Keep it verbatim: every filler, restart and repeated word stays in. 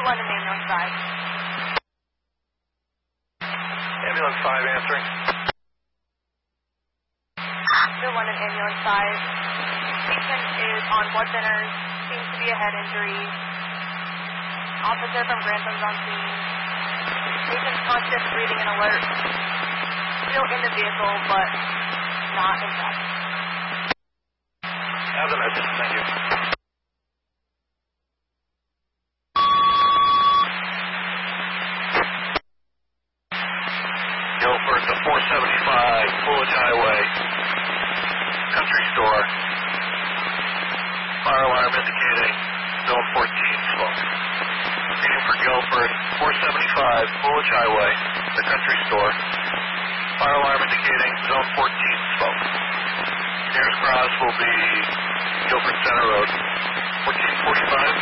one in ambulance five. Ambulance five answering. The one in ambulance five. Patient is on blood thinners, seems to be a head injury. Officer from Grantham's on scene. Patient's conscious, breathing and alert. Still in the vehicle, but not inside. Have the message, thank you. Guilford to four seventy-five, Coolidge Highway. Country store. Fire alarm indicating zone fourteen smoke. Reading for Guilford, four seventy-five, Coolidge Highway, the country store. Fire alarm indicating zone fourteen smoke. Nearest cross will be Guilford Center Road. fourteen forty-five.